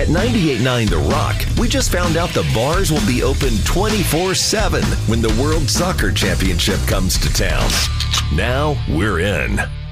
At 98.9 The Rock, we just found out the bars will be open 24/7 when the World Soccer Championship comes to town. Now we're in.